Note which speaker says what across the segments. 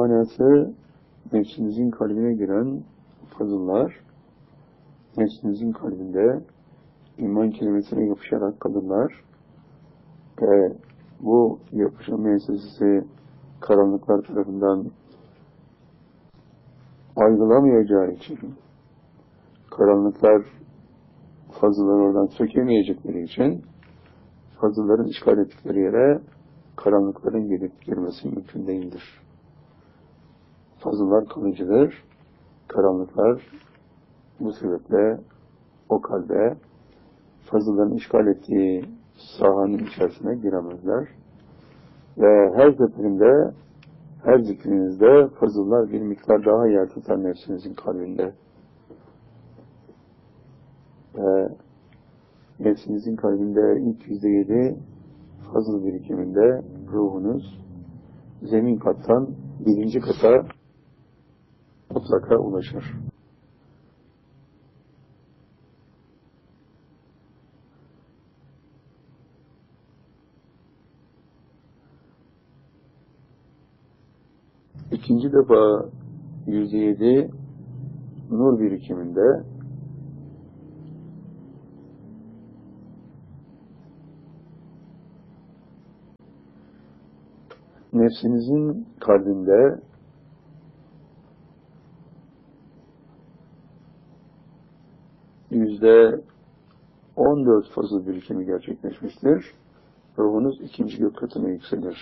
Speaker 1: manası nefsinizin kalbine giren fazıllar, nefsinizin kalbinde iman kelimesine yapışarak kalırlar ve bu yapışma müessesesi karanlıklar tarafından ayrılamayacağı için, karanlıklar fazılları oradan sökemeyecekleri için fazılların işgal ettikleri yere karanlıkların gelip girmesi mümkün değildir. Fazıllar kalıcıdır, karanlıklar bu sebeple o kalbe fazılların işgal ettiği sahanın içerisine giremezler. Ve her seferinde, her zikrinizde fazıllar bir miktar daha yer tutar nefsinizin kalbinde. Ve nefsinizin kalbinde ilk %7 fazıl birikiminde ruhunuz zemin kattan 1. kata mutlaka ulaşır. İkinci defa %7 nur birikiminde nefsinizin kalbinde %14 fazıl birikimi gerçekleşmiştir. Ruhunuz 2. gök katına yükselir.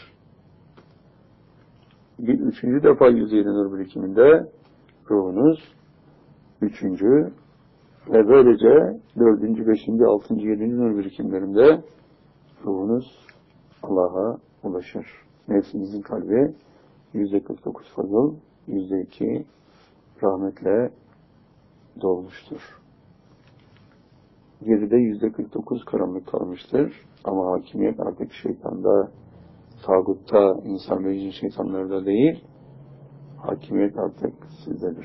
Speaker 1: Bir 3. defa %7 nur birikiminde ruhunuz 3. ve böylece 4., 5., 6., 7. nur birikimlerinde ruhunuz Allah'a ulaşır. Nefsinizin kalbi %49 fazıl, %2 rahmetle dolmuştur. Geride %49 karanlık kalmıştır. Ama hakimiyet artık şeytanda, tağutta, insan ve cin şeytanlarda değil, hakimiyet artık sizdedir.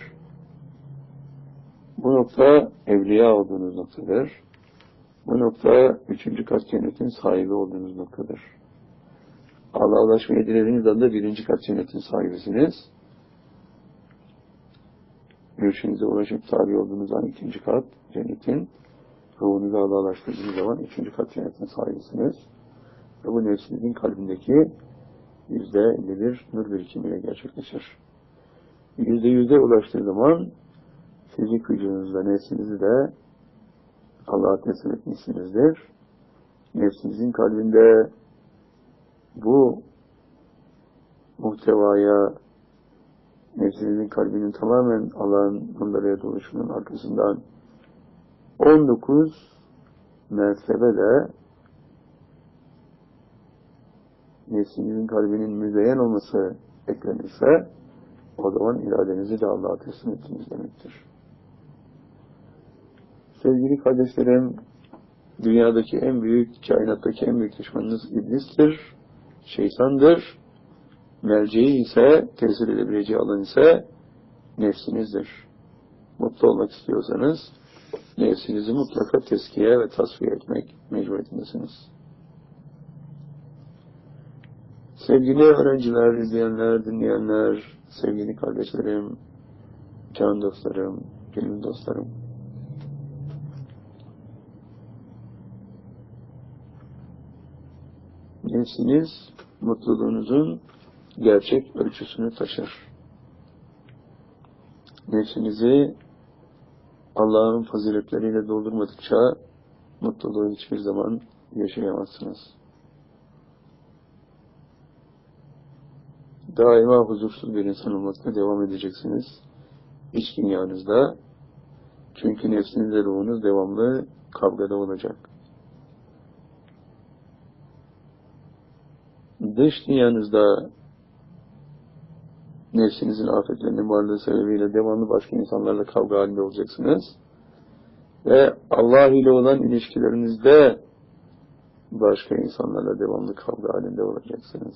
Speaker 1: Bu nokta evliya olduğunuz noktadır. Bu nokta 3. kat cennetin sahibi olduğunuz noktadır. Allah'a ulaşmayı dilediğiniz anda 1. kat cennetin sahibisiniz. Mürşinize ulaşıp tabi olduğunuz an 2. kat cennetin, ruhunuzu Allah'a ulaştırdığınız zaman 3. kat cennetin sahibisiniz. Ve bu nefsinizin kalbindeki %51 nur birikimiyle gerçekleşir. %100'e ulaştığı zaman fizik vücudunuzda nefsinizi de Allah'a teslim etmişsinizdir. Nefsinizin kalbinde bu muhtevaya, nefsinizin kalbinin tamamen Allah'ın nurlarıyla doluşunun arkasından 19 mertebe de nefsinizin kalbinin müzeyyen olması eklenirse o zaman iradenizi de Allah'a teslim ettiniz demektir. Sevgili kardeşlerim, dünyadaki en büyük, kainattaki en büyük düşmanınız iblistir, şeytandır. Merceği ise, tesir edebileceği alan ise nefsinizdir. Mutlu olmak istiyorsanız nefsinizi mutlaka teskiye ve tasfiye etmek mecburiyetindesiniz. Sevgili öğrenciler, izleyenler, dinleyenler, sevgili kardeşlerim, can dostlarım, gönül dostlarım. Nefsiniz mutluluğunuzun gerçek ölçüsünü taşır. Nefsinizi Allah'ın faziletleriyle doldurmadıkça mutluluğu hiçbir zaman yaşayamazsınız. Daima huzursuz bir insan olmakta devam edeceksiniz. İç dünyanızda. Çünkü nefsinizle ruhunuz devamlı kavgada olacak. Dış dünyanızda nefsinizin afetlerinin varlığı sebebiyle devamlı başka insanlarla kavga halinde olacaksınız. Ve Allah ile olan ilişkilerinizde başka insanlarla devamlı kavga halinde olacaksınız.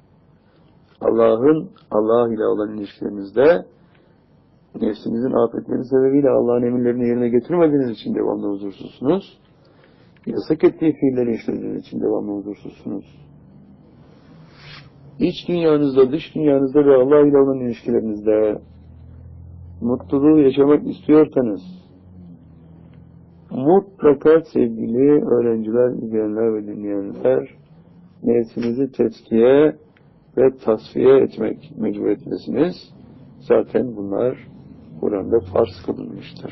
Speaker 1: Allah ile olan ilişkilerinizde nefsinizin afetleri sebebiyle Allah'ın emirlerini yerine getirmediğiniz için devamlı huzursuzsunuz. Yasak ettiği fiilleri işlediğiniz için devamlı huzursuzsunuz. İç dünyanızda, dış dünyanızda ve Allah ile olan ilişkilerinizde mutluluğu yaşamak istiyorsanız, mutlaka sevgili öğrenciler, izleyenler ve dinleyenler, nefsinizi tezkiye ve tasfiye etmek mecburiyetindesiniz. Zaten bunlar Kur'an'da farz kılınmıştır.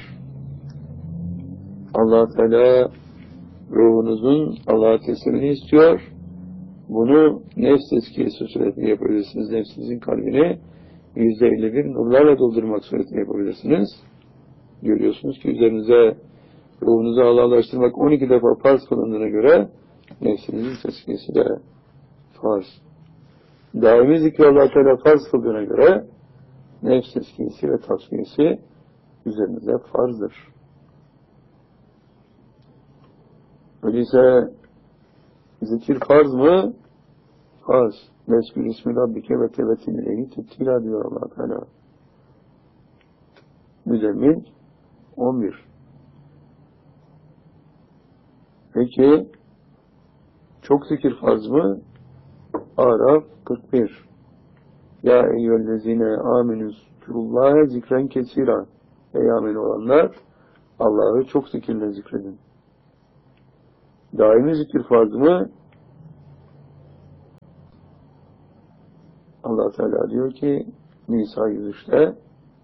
Speaker 1: Allah Teala ruhunuzun Allah'a teslimini istiyor. Bunu nefs tezkiyesi suretiyle yapabilirsiniz. Nefsinizin kalbini %51 nurlarla doldurmak suretiyle yapabilirsiniz. Görüyorsunuz ki üzerinize ruhunuzu Allah'laştırmak 12 defa farz kılındığına göre nefsinizin tezkiyesi de farz. Daimi zikri Allah Teala farz kıldığına göre nefs tezkiyesi ve tasfiyesi üzerinize farzdır. Öyleyse zikir farz mı? Farz. Vesbir ismi Rabbike ve tevetin ileyhi tebtila diyor Allah Teala. Müzzemmil 11. Peki çok zikir farz mı? Araf 41. Ya eyyühellezine amenüs kurullâhe zikren kesira. Ey amin olanlar, Allah'ı çok zikirle zikredin. Daimi zikir farz mı? Allah Teala diyor ki Nisa 103'te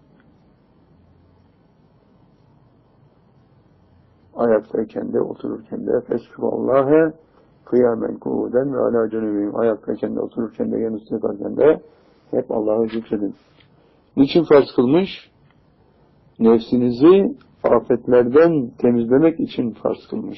Speaker 1: ayaktayken de otururken de fesbihallâhe kıyamen kuvveden ve alâ cünübîhim, ayaktayken de otururken de yan üstüne yatarken de hep Allah'ı zikredin. Niçin farz kılmış? Nefsinizi afetlerden temizlemek için farz kılmış.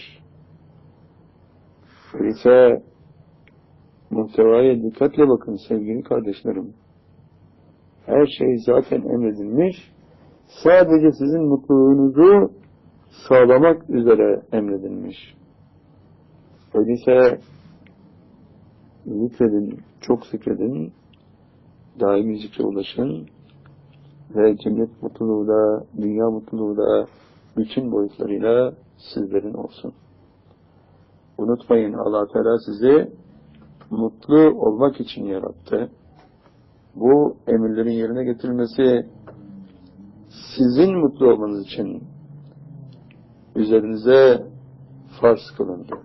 Speaker 1: Öyleyse muhtevaya dikkatle bakın sevgili kardeşlerim. Her şey zaten emredilmiş. Sadece sizin mutluluğunuzu sağlamak üzere emredilmiş. Öyleyse zikredin, çok zikredin, daimi zikre ulaşın ve cennet mutluluğu da, dünya mutluluğu da bütün boyutlarıyla sizlerin olsun. Unutmayın, Allah Teala sizi mutlu olmak için yarattı. Bu emirlerin yerine getirilmesi sizin mutlu olmanız için üzerinize farz kılındı.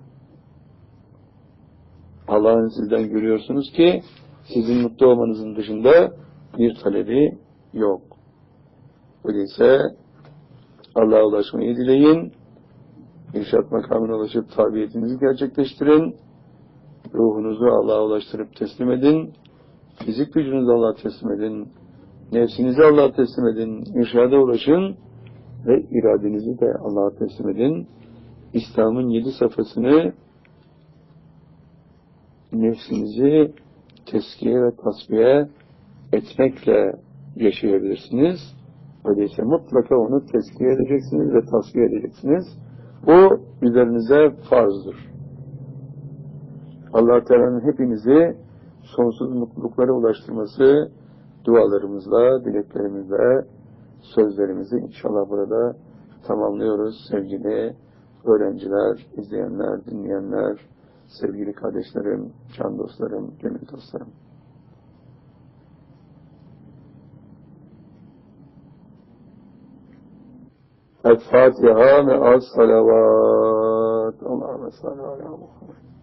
Speaker 1: Allah'ın sizden görüyorsunuz ki sizin mutlu olmanızın dışında bir talebi yok. Öyleyse Allah'a ulaşmayı dileyin. İrşad makamına ulaşıp tabiyetinizi gerçekleştirin. Ruhunuzu Allah'a ulaştırıp teslim edin. Fizik gücünüzü Allah'a teslim edin. Nefsinizi Allah'a teslim edin. İrşada ulaşın ve iradenizi de Allah'a teslim edin. İslam'ın 7 safhasını nefsinizi teskiye ve tasfiye etmekle yaşayabilirsiniz. Öyleyse mutlaka onu teskiye edeceksiniz ve tasfiye edeceksiniz. Bu üzerinize farzdır. Allah Teala'nın hepinizi sonsuz mutluluklara ulaştırması dualarımızla, dileklerimizle, sözlerimizi inşallah burada tamamlıyoruz sevgili öğrenciler, izleyenler, dinleyenler, sevgili kardeşlerim, can dostlarım, gönül dostlarım. El-Fatiha ve as-salavat. Allahümme salli ala Muhammed.